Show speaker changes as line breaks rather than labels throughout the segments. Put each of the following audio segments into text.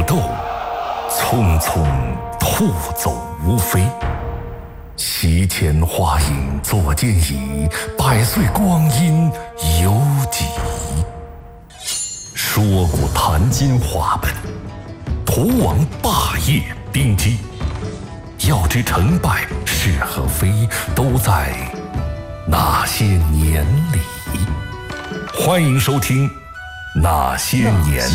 斗，匆匆兔走无飞。席间花影坐间椅，百岁光阴犹几。说古谈今话本，图王霸业兵机。要知成败是和非，都在那些年里。欢迎收听《那些年》。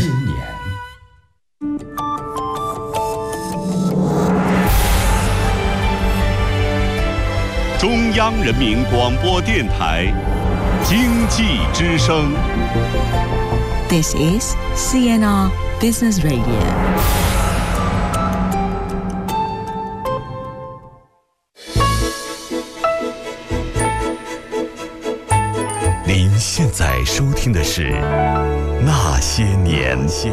中央人民广播电台经济之声。
This is CNR Business Radio。
您现在收听的是《那些年》。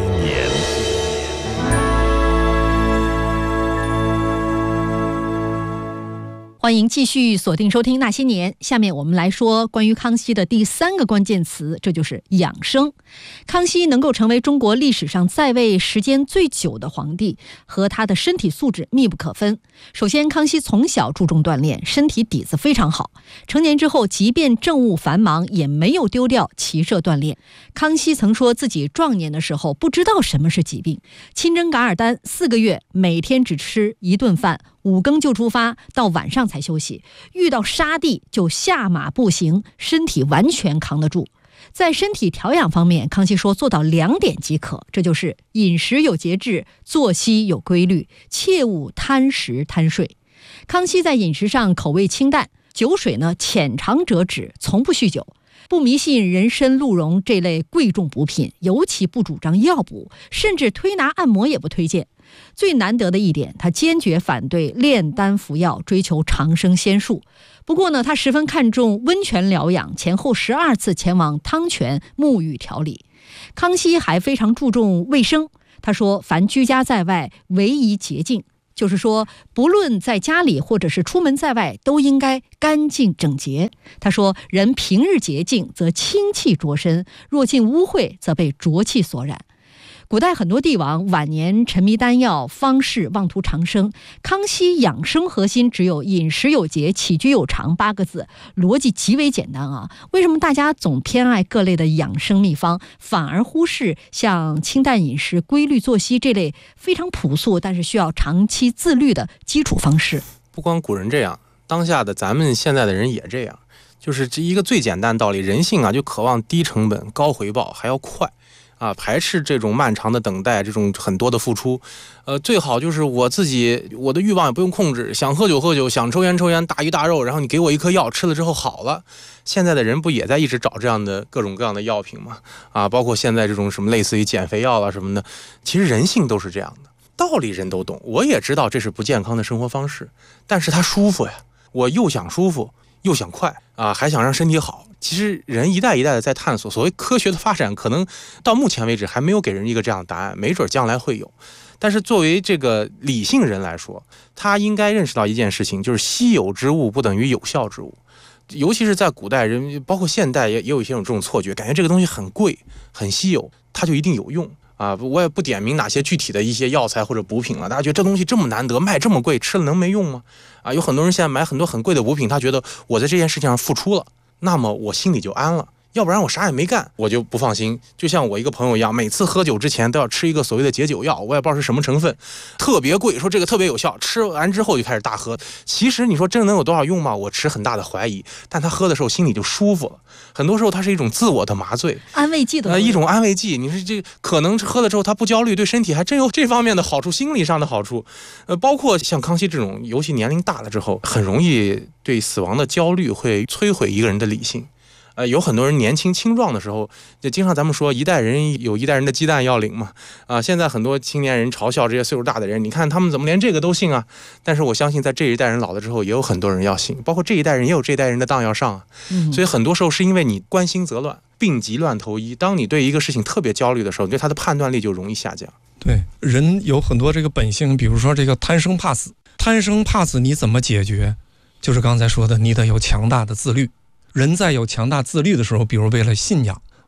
欢迎继续锁定收听《那些年》，下面我们来说关于康熙的第3个关键词，这就是养生。康熙能够成为中国历史上在位时间最久的皇帝，和他的身体素质密不可分。首先，康熙从小注重锻炼，身体底子非常好。成年之后，即便政务繁忙，也没有丢掉骑射锻炼。康熙曾说自己壮年的时候不知道什么是疾病，亲征噶尔丹4个月，每天只吃1顿饭，5更就出发，到晚上才休息。遇到沙地就下马步行，身体完全扛得住。在身体调养方面，康熙说做到2点即可，这就是饮食有节制，作息有规律，切勿贪食贪睡。康熙在饮食上口味清淡，酒水呢浅尝辄止，从不酗酒，不迷信人参、鹿茸这类贵重补品，尤其不主张药补，甚至推拿按摩也不推荐。最难得的一点，他坚决反对炼丹服药，追求长生仙术。不过呢，他十分看重温泉疗养，前后12次前往汤泉沐浴调理。康熙还非常注重卫生，他说凡居家在外，唯宜洁净，就是说不论在家里或者是出门在外，都应该干净整洁。他说人平日洁净则清气着身，若进污秽则被浊气所染。古代很多帝王晚年沉迷丹药，方士妄图长生。康熙养生核心只有饮食有节，起居有常8个字，逻辑极为简单啊。为什么大家总偏爱各类的养生秘方，反而忽视像清淡饮食、规律作息这类非常朴素但是需要长期自律的基础方式？
不光古人这样，当下的咱们现在的人也这样，就是这一个最简单的道理，人性啊就渴望低成本、高回报，还要快。排斥这种漫长的等待，这种很多的付出，最好就是我的欲望也不用控制，想喝酒喝酒，想抽烟抽烟，大鱼大肉，然后你给我一颗药，吃了之后好了。现在的人不也在一直找这样的各种各样的药品吗？包括现在这种什么类似于减肥药啊什么的，其实人性都是这样的，道理人都懂，我也知道这是不健康的生活方式，但是它舒服呀，我又想舒服又想快还想让身体好。其实人一代一代的在探索，所谓科学的发展可能到目前为止还没有给人一个这样的答案，没准将来会有。但是作为这个理性人来说，他应该认识到一件事情，就是稀有之物不等于有效之物。尤其是在古代人，包括现代也有一些这种错觉，感觉这个东西很贵很稀有，它就一定有用我也不点名哪些具体的一些药材或者补品了，大家觉得这东西这么难得，卖这么贵，吃了能没用吗？有很多人现在买很多很贵的补品，他觉得我在这件事情上付出了，那么我心里就安了，要不然我啥也没干，我就不放心。就像我一个朋友一样，每次喝酒之前都要吃一个所谓的解酒药，我也不知道是什么成分，特别贵，说这个特别有效，吃完之后就开始大喝。其实你说真的能有多少用吗？我持很大的怀疑，但他喝的时候心里就舒服了。很多时候它是一种自我的麻醉，
安慰剂的
一种安慰剂。你说这可能喝了之后他不焦虑，对身体还真有这方面的好处，心理上的好处。包括像康熙这种，尤其年龄大了之后，很容易对死亡的焦虑会摧毁一个人的理性。有很多人年轻青壮的时候，就经常咱们说一代人有一代人的鸡蛋要领嘛。现在很多青年人嘲笑这些岁数大的人，你看他们怎么连这个都信啊？但是我相信在这一代人老了之后，也有很多人要信，包括这一代人也有这一代人的当要上啊。所以很多时候是因为你关心则乱，病急乱投医。当你对一个事情特别焦虑的时候，你对他的判断力就容易下降。
对，人有很多这个本性，比如说这个贪生怕死。贪生怕死你怎么解决？就是刚才说的，你得有强大的自律。人在有强大自律的时候，比如为了信仰，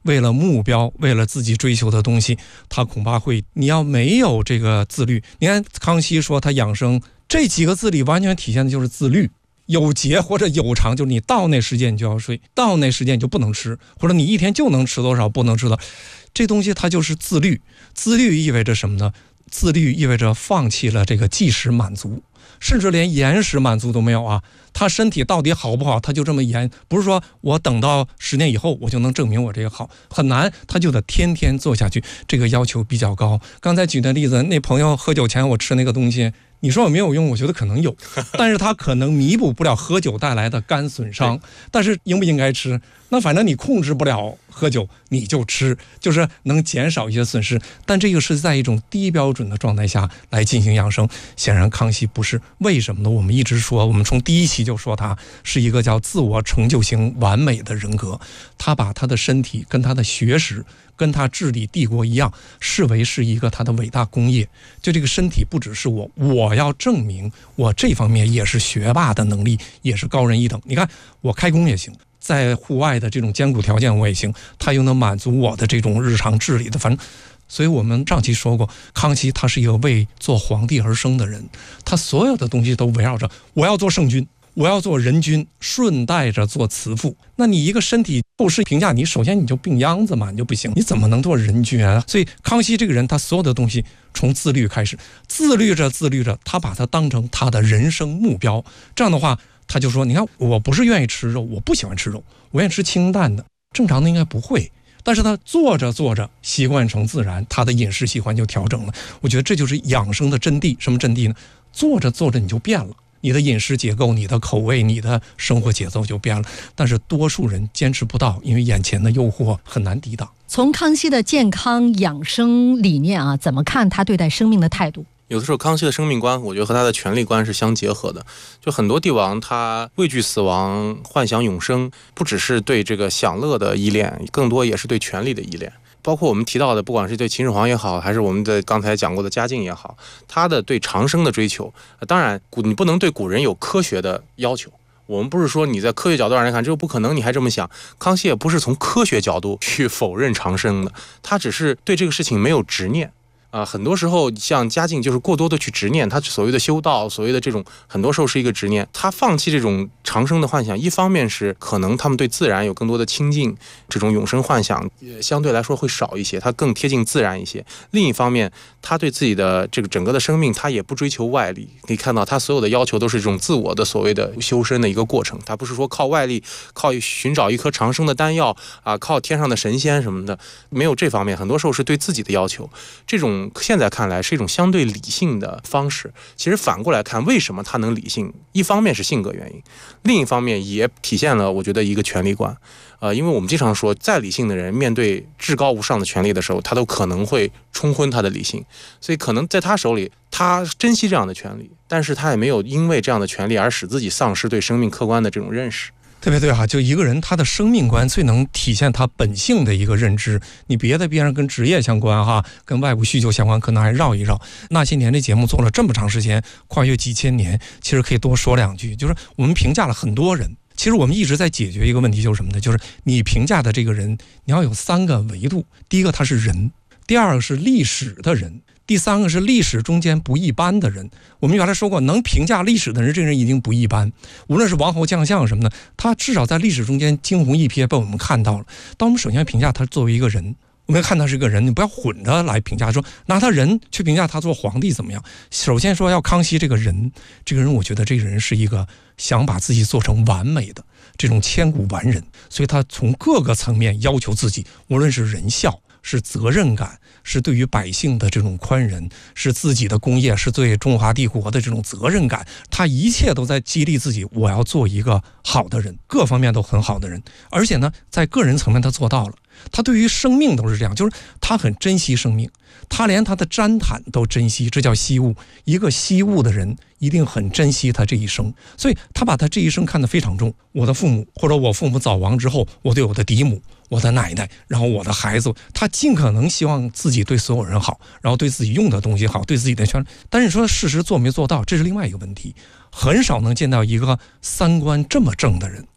为了目标，为了自己追求的东西，他恐怕会，你要没有这个自律，你看康熙说他养生这几个字里完全体现的就是自律。有节或者有常，就是你到那时间你就要睡，到那时间你就不能吃，或者你一天就能吃多少，不能吃的，这东西它就是自律。自律意味着什么呢？自律意味着放弃了这个即时满足，甚至连延时满足都没有啊。他身体到底好不好，他就这么延，不是说我等到10年以后我就能证明我这个好，很难，他就得天天做下去，这个要求比较高。刚才举的例子，那朋友喝酒前我吃那个东西，你说有没有用？我觉得可能有，但是它可能弥补不了喝酒带来的肝损伤。但是应不应该吃？那反正你控制不了喝酒，你就吃，就是能减少一些损失。但这个是在一种低标准的状态下来进行养生。显然康熙不是，为什么呢？我们一直说，我们从第一期就说他是一个叫自我成就型完美的人格。他把他的身体跟他的学识跟他治理帝国一样，视为是一个他的伟大功业。就这个身体不只是我要证明我这方面也是学霸的能力，也是高人一等。你看我开工也行，在户外的这种艰苦条件我也行，他又能满足我的这种日常治理的，反正。所以我们上期说过，康熙他是一个为做皇帝而生的人，他所有的东西都围绕着我要做圣君，我要做人君，顺带着做慈父。那你一个身体后世评价你，首先你就病秧子嘛，你就不行，你怎么能做人君啊？所以康熙这个人，他所有的东西从自律开始，自律着，他把它当成他的人生目标。这样的话，他就说，你看我不是愿意吃肉，我不喜欢吃肉，我愿意吃清淡的。正常的应该不会，但是他做着习惯成自然，他的饮食习惯就调整了。我觉得这就是养生的真谛。什么真谛呢？做着你就变了，你的饮食结构、你的口味、你的生活节奏就变了。但是多数人坚持不到，因为眼前的诱惑很难抵挡。
从康熙的健康养生理念啊，怎么看他对待生命的态度？
有的时候康熙的生命观，我觉得和他的权力观是相结合的。就很多帝王他畏惧死亡，幻想永生，不只是对这个享乐的依恋，更多也是对权力的依恋。包括我们提到的，不管是对秦始皇也好，还是我们的刚才讲过的嘉靖也好，他的对长生的追求，当然你不能对古人有科学的要求。我们不是说你在科学角度上来看这个不可能，你还这么想。康熙也不是从科学角度去否认长生的，他只是对这个事情没有执念。很多时候像嘉靖就是过多的去执念，他所谓的修道，所谓的这种很多时候是一个执念。他放弃这种长生的幻想，一方面是可能他们对自然有更多的亲近，这种永生幻想相对来说会少一些，他更贴近自然一些。另一方面，他对自己的这个整个的生命，他也不追求外力。可以看到他所有的要求都是这种自我的所谓的修身的一个过程，他不是说靠外力，靠寻找一颗长生的丹药靠天上的神仙什么的，没有这方面。很多时候是对自己的要求，这种现在看来是一种相对理性的方式。其实反过来看，为什么他能理性？一方面是性格原因，另一方面也体现了我觉得一个权力观。因为我们经常说，再理性的人面对至高无上的权力的时候，他都可能会冲昏他的理性。所以可能在他手里，他珍惜这样的权利，但是他也没有因为这样的权利而使自己丧失对生命客观的这种认识。
特别对哈，就一个人他的生命观最能体现他本性的一个认知。你别的边上跟职业相关哈，跟外部需求相关，可能还绕一绕。那些年这节目做了这么长时间，跨越几千年，其实可以多说两句。就是我们评价了很多人，其实我们一直在解决一个问题，就是什么呢？就是你评价的这个人，你要有3个维度。第一个他是人，第二个是历史的人，第3个是历史中间不一般的人。我们原来说过，能评价历史的人，这个人一定不一般。无论是王侯将相什么的，他至少在历史中间惊鸿一瞥被我们看到了。当我们首先评价他作为一个人，我们要看他是一个人，你不要混着来评价，说拿他人去评价他做皇帝怎么样。首先说要康熙这个人，我觉得这个人是一个想把自己做成完美的这种千古完人，所以他从各个层面要求自己，无论是仁孝，是责任感，是对于百姓的这种宽仁，是自己的功业，是对中华帝国的这种责任感，他一切都在激励自己，我要做一个好的人，各方面都很好的人。而且呢，在个人层面他做到了，他对于生命都是这样，就是他很珍惜生命，他连他的毡毯都珍惜，这叫惜物。一个惜物的人一定很珍惜他这一生，所以他把他这一生看得非常重。我的父母，或者我父母早亡之后，我对我的嫡母，我的奶奶，然后我的孩子，他尽可能希望自己对所有人好，然后对自己用的东西好，对自己的权利。但是你说事实做没做到，这是另外一个问题。很少能见到一个3观这么正的人，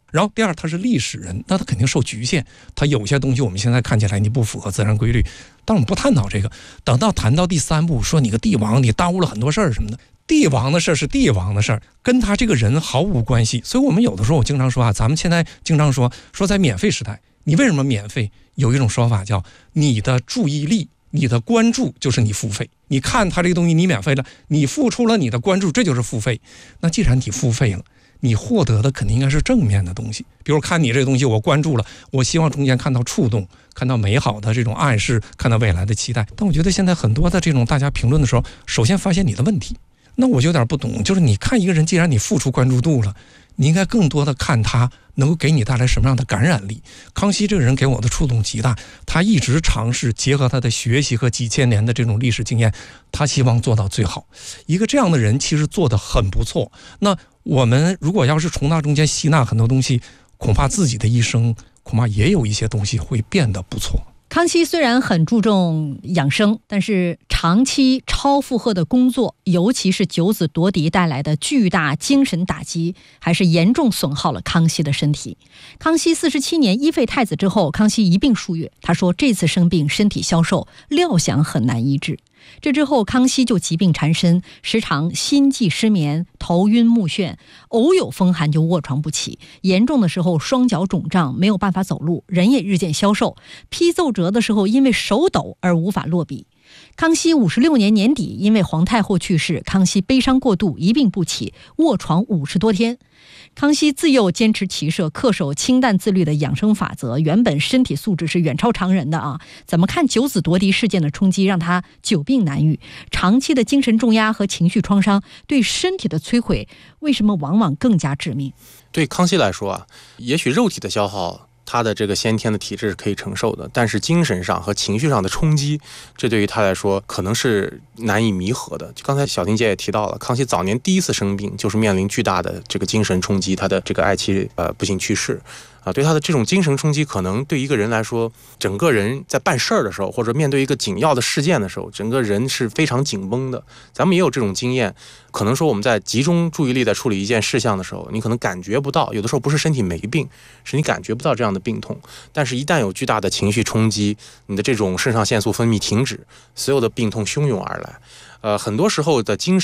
然后第二，他是历史人，那他肯定受局限，他有些东西我们现在看起来你不符合自然规律，但我们不探讨这个。等到谈到第3步，说你个帝王，你耽误了很多事儿什么的，帝王的事是帝王的事儿，跟他这个人毫无关系。所以我们有的时候我经常说啊，咱们现在经常说在免费时代，你为什么免费？有一种说法叫你的注意力、你的关注就是你付费。你看他这个东西你免费了，你付出了你的关注，这就是付费。那既然你付费了，你获得的肯定应该是正面的东西，比如看你这个东西我关注了，我希望中间看到触动，看到美好的这种暗示，看到未来的期待。但我觉得现在很多的这种大家评论的时候，首先发现你的问题，那我就有点不懂，就是你看一个人，既然你付出关注度了，你应该更多的看他能够给你带来什么样的感染力。康熙这个人给我的触动极大，他一直尝试结合他的学习和几千年的这种历史经验，他希望做到最好。一个这样的人其实做得很不错。那我们如果要是从他中间吸纳很多东西，恐怕自己的一生恐怕也有一些东西会变得不错。
康熙虽然很注重养生，但是长期超负荷的工作，尤其是九子夺嫡带来的巨大精神打击，还是严重损耗了康熙的身体。康熙47年一废太子之后，康熙一病数月，他说这次生病身体消瘦，料想很难医治。这之后康熙就疾病缠身，时常心悸失眠，头晕目眩，偶有风寒就卧床不起，严重的时候双脚肿胀，没有办法走路，人也日渐消瘦，批奏折的时候因为手抖而无法落笔。康熙56年年底，因为皇太后去世，康熙悲伤过度，一病不起，卧床50多天。康熙自幼坚持骑射，恪守清淡自律的养生法则，原本身体素质是远超常人的啊！怎么看九子夺嫡事件的冲击，让他久病难愈，长期的精神重压和情绪创伤对身体的摧毁，为什么往往更加致命？
对康熙来说啊，也许肉体的消耗他的这个先天的体质是可以承受的，但是精神上和情绪上的冲击，这对于他来说可能是难以弥合的。就刚才小婷姐也提到了，康熙早年第一次生病就是面临巨大的这个精神冲击，他的这个爱妻不幸去世啊，对他的这种精神冲击，可能对一个人来说，整个人在办事儿的时候，或者面对一个紧要的事件的时候，整个人是非常紧绷的。咱们也有这种经验，可能说我们在集中注意力在处理一件事项的时候，你可能感觉不到，有的时候不是身体没病，是你感觉不到这样的病痛。但是一旦有巨大的情绪冲击，你的这种肾上腺素分泌停止，所有的病痛汹涌而来。很多时候的精